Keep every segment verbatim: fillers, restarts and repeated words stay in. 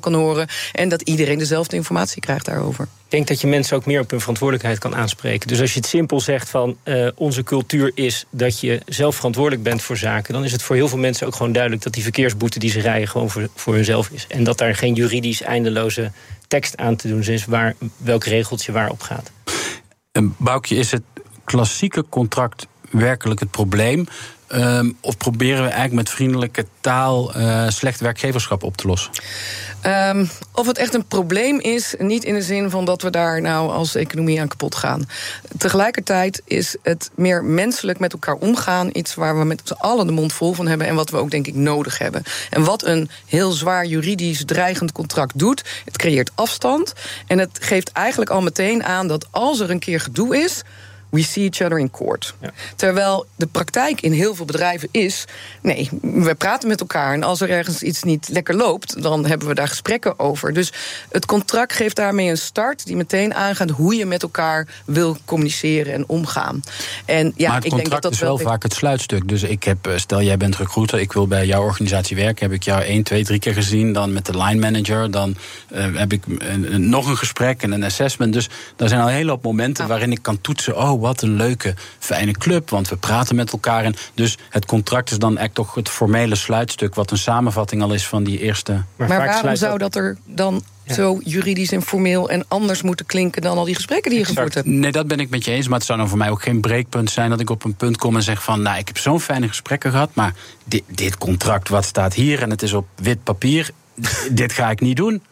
kan horen en dat iedereen dezelfde informatie krijgt daarover. Ik denk dat je mensen ook meer op hun verantwoordelijkheid kan aanspreken. Dus als je het simpel zegt van uh, onze cultuur is dat je zelf verantwoordelijk bent voor zaken, dan is het voor heel veel mensen ook gewoon duidelijk dat die verkeersboete die ze rijden gewoon voor, voor hunzelf is. En dat daar geen juridisch eindeloze tekst aan te doen is waar welk regeltje waarop gaat. En Boukje, is het klassieke contract werkelijk het probleem? Um, of proberen we eigenlijk met vriendelijke taal uh, slecht werkgeverschap op te lossen? Um, of het echt een probleem is, niet in de zin van dat we daar nou als economie aan kapot gaan. Tegelijkertijd is het meer menselijk met elkaar omgaan iets waar we met z'n allen de mond vol van hebben en wat we ook denk ik nodig hebben. En wat een heel zwaar juridisch dreigend contract doet, het creëert afstand en het geeft eigenlijk al meteen aan dat als er een keer gedoe is, we see each other in court. Ja. Terwijl de praktijk in heel veel bedrijven is, nee, we praten met elkaar en als er ergens iets niet lekker loopt, dan hebben we daar gesprekken over. Dus het contract geeft daarmee een start die meteen aangaat hoe je met elkaar wil communiceren en omgaan. En ja, maar het ik contract denk dat dat is wel wel vaak het sluitstuk. Dus ik heb, stel jij bent recruiter, ik wil bij jouw organisatie werken, heb ik jou één, twee, drie keer gezien, dan met de line manager, dan uh, heb ik uh, nog een gesprek en een assessment. Dus er zijn al een hele hoop momenten ja. waarin ik kan toetsen, oh, wat een leuke, fijne club, want we praten met elkaar. En dus het contract is dan echt toch het formele sluitstuk, wat een samenvatting al is van die eerste. Maar, maar waarom zou dat er dan ja. zo juridisch en formeel en anders moeten klinken dan al die gesprekken die je exact. gevoerd hebt? Nee, dat ben ik met je eens, maar het zou dan voor mij ook geen breekpunt zijn dat ik op een punt kom en zeg van, nou, ik heb zo'n fijne gesprekken gehad, maar dit, dit contract, wat staat hier en het is op wit papier, dit ga ik niet doen.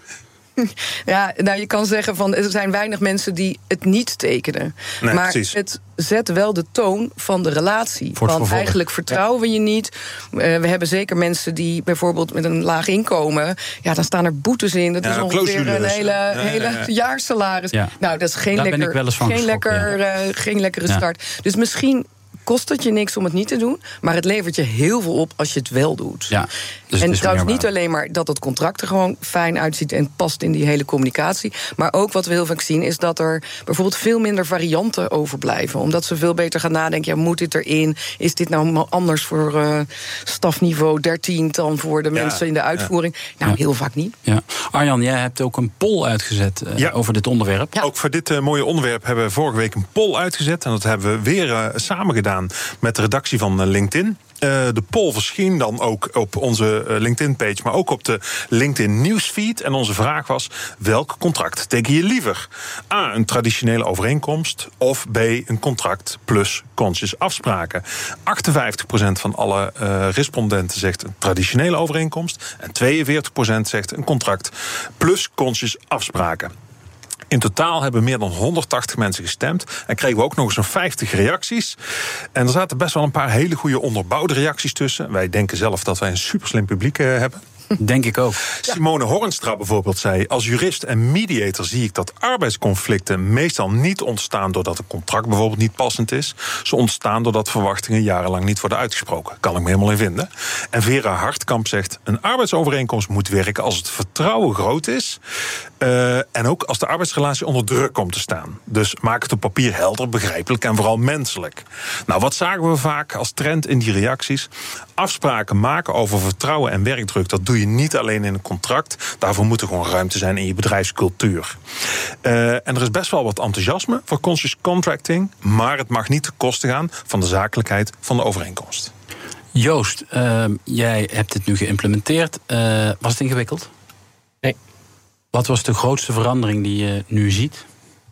Ja, nou, je kan zeggen van er zijn weinig mensen die het niet tekenen. Nee, maar precies. Het zet wel de toon van de relatie. Want eigenlijk vertrouwen we je niet. Uh, we hebben zeker mensen die bijvoorbeeld met een laag inkomen, ja, dan staan er boetes in. Dat ja, is ongeveer een hele, ja, ja, ja. hele jaarsalaris. Ja. Nou, dat is geen, Daar lekker, ben ik wel eens van geen, lekker, ja. uh, geen lekkere ja. start. Dus misschien kost het je niks om het niet te doen, maar het levert je heel veel op als je het wel doet. Ja, dus en het is trouwens meer niet waar. alleen maar dat het contract er gewoon fijn uitziet en past in die hele communicatie, maar ook wat we heel vaak zien is dat er bijvoorbeeld veel minder varianten overblijven, omdat ze veel beter gaan nadenken, ja, moet dit erin? Is dit nou anders voor uh, stafniveau dertien dan voor de ja, mensen in de uitvoering? Ja. Nou, ja. heel vaak niet. Ja. Arjan, jij hebt ook een poll uitgezet uh, ja. over dit onderwerp. Ja. Ook voor dit uh, mooie onderwerp hebben we vorige week een poll uitgezet en dat hebben we weer uh, samen gedaan met de redactie van uh, LinkedIn. Uh, de poll verscheen dan ook op onze uh, LinkedIn-page, maar ook op de LinkedIn-nieuwsfeed. En onze vraag was, welk contract teken je liever? A, een traditionele overeenkomst of B, een contract plus conscious afspraken. achtenvijftig procent van alle uh, respondenten zegt een traditionele overeenkomst en tweeënveertig procent zegt een contract plus conscious afspraken. In totaal hebben meer dan honderdtachtig mensen gestemd. En kregen we ook nog eens zo'n vijftig reacties. En er zaten best wel een paar hele goede onderbouwde reacties tussen. Wij denken zelf dat wij een superslim publiek uh, hebben. Denk ik ook. Simone Hornstra bijvoorbeeld zei, als jurist en mediator zie ik dat arbeidsconflicten meestal niet ontstaan doordat een contract bijvoorbeeld niet passend is. Ze ontstaan doordat verwachtingen jarenlang niet worden uitgesproken. Kan ik me helemaal in vinden. En Vera Hartkamp zegt, een arbeidsovereenkomst moet werken als het vertrouwen groot is. Uh, en ook als de arbeidsrelatie onder druk komt te staan. Dus maak het op papier helder, begrijpelijk en vooral menselijk. Nou, wat zagen we vaak als trend in die reacties? Afspraken maken over vertrouwen en werkdruk, dat doe je niet alleen in een contract. Daarvoor moet er gewoon ruimte zijn in je bedrijfscultuur. Uh, en er is best wel wat enthousiasme voor conscious contracting, maar het mag niet ten koste gaan van de zakelijkheid van de overeenkomst. Joost, uh, jij hebt dit nu geïmplementeerd. Uh, was het ingewikkeld? Nee. Wat was de grootste verandering die je nu ziet?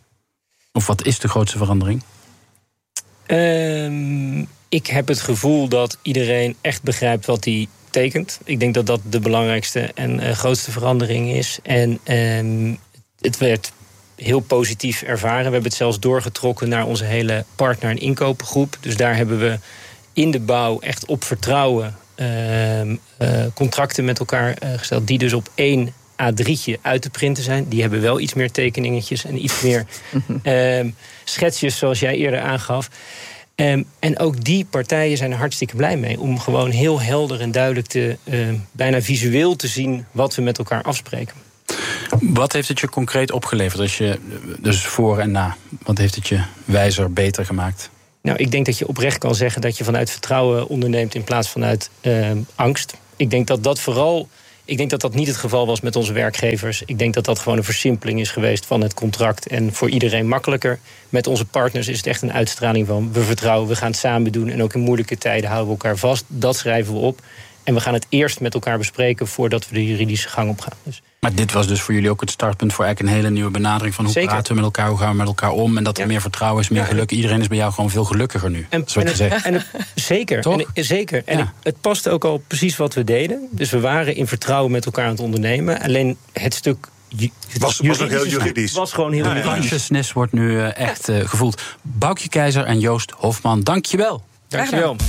Of wat is de grootste verandering? Uh, ik heb het gevoel dat iedereen echt begrijpt wat hij tekent. Ik denk dat dat de belangrijkste en uh, grootste verandering is. En uh, het werd heel positief ervaren. We hebben het zelfs doorgetrokken naar onze hele partner- en inkopengroep. Dus daar hebben we in de bouw echt op vertrouwen uh, uh, contracten met elkaar uh, gesteld, die dus op één A drietje uit te printen zijn. Die hebben wel iets meer tekeningetjes en iets meer uh, schetsjes, zoals jij eerder aangaf. Um, en ook die partijen zijn er hartstikke blij mee, om gewoon heel helder en duidelijk te, uh, bijna visueel te zien wat we met elkaar afspreken. Wat heeft het je concreet opgeleverd? Als je, dus voor en na. Wat heeft het je wijzer, beter gemaakt? Nou, ik denk dat je oprecht kan zeggen dat je vanuit vertrouwen onderneemt in plaats vanuit uh, angst. Ik denk dat dat vooral Ik denk dat dat niet het geval was met onze werkgevers. Ik denk dat dat gewoon een versimpeling is geweest van het contract. En voor iedereen makkelijker. Met onze partners is het echt een uitstraling van we vertrouwen, we gaan het samen doen. En ook in moeilijke tijden houden we elkaar vast. Dat schrijven we op. En we gaan het eerst met elkaar bespreken voordat we de juridische gang op gaan. Dus. Maar dit was dus voor jullie ook het startpunt voor eigenlijk een hele nieuwe benadering van hoe Zeker. praten we met elkaar, hoe gaan we met elkaar om. En dat er ja. meer vertrouwen is, meer geluk. Iedereen is bij jou gewoon veel gelukkiger nu. En, dat is wat je zegt. En het, zeker. Toch? En, zeker. En ja. het, het paste ook al precies wat we deden. Dus we waren in vertrouwen met elkaar aan het ondernemen. Alleen het stuk. Het was, was nog heel juridisch. Het was gewoon heel ja, juridisch. Consciousness wordt nu uh, echt uh, gevoeld. Boukje Keizer en Joost Hofman, dank je wel. Dank je wel.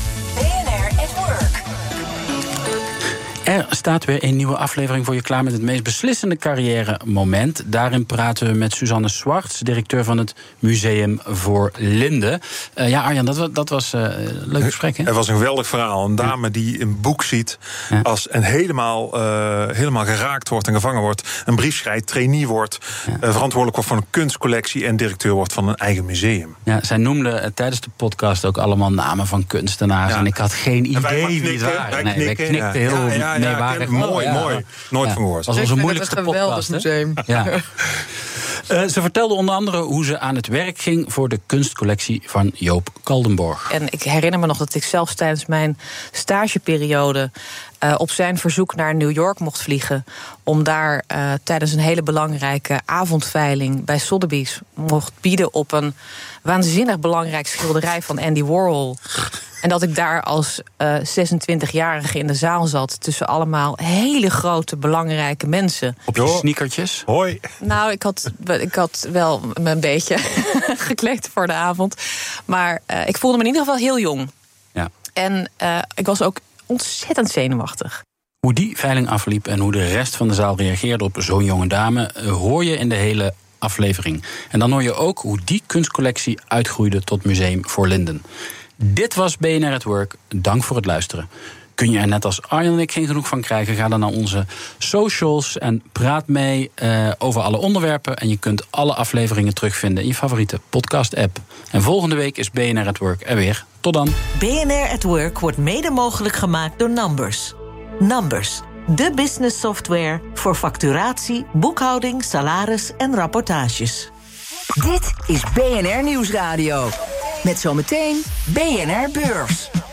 Er staat weer een nieuwe aflevering voor je klaar met het meest beslissende carrière-moment. Daarin praten we met Suzanne Swarts, directeur van het Museum voor Linden. Uh, ja, Arjan, dat, dat was uh, een leuk gesprek, hè? Het was een geweldig verhaal. Een dame die een boek ziet ja. als en helemaal, uh, helemaal geraakt wordt en gevangen wordt. Een brief schrijft, trainee wordt, ja. uh, verantwoordelijk wordt voor een kunstcollectie en directeur wordt van een eigen museum. Ja, zij noemde uh, tijdens de podcast ook allemaal namen van kunstenaars. Ja. En ik had geen idee wie het waren. Wij nee, wij knikten ja. heel ja, ja, ja, nee, waren ja, mooi, ja. mooi. Nooit ja. van gehoord. Dat was onze moeilijkste podcast. Museum. Ja. Uh, ze vertelde onder andere hoe ze aan het werk ging voor de kunstcollectie van Joop Kaldenborg. En ik herinner me nog dat ik zelfs tijdens mijn stageperiode uh, op zijn verzoek naar New York mocht vliegen. Om daar uh, tijdens een hele belangrijke avondveiling bij Sotheby's mocht bieden op een waanzinnig belangrijk schilderij van Andy Warhol. En dat ik daar als uh, zesentwintigjarige in de zaal zat tussen allemaal hele grote, belangrijke mensen. Op je sneakertjes? Hoi. Nou, ik had, ik had wel me een beetje gekleed voor de avond. Maar uh, ik voelde me in ieder geval heel jong. Ja. En uh, ik was ook ontzettend zenuwachtig. Hoe die veiling afliep en hoe de rest van de zaal reageerde op zo'n jonge dame, uh, hoor je in de hele aflevering. En dan hoor je ook hoe die kunstcollectie uitgroeide tot Museum voor Linden. Dit was B N R at Work. Dank voor het luisteren. Kun je er net als Arjan en ik geen genoeg van krijgen? Ga dan naar onze socials en praat mee uh, over alle onderwerpen. En je kunt alle afleveringen terugvinden in je favoriete podcast-app. En volgende week is B N R at Work er weer. Tot dan. B N R at Work wordt mede mogelijk gemaakt door Numbers. Numbers, de business software voor facturatie, boekhouding, salaris en rapportages. Dit is B N R Nieuwsradio. Met zometeen B N R Beurs.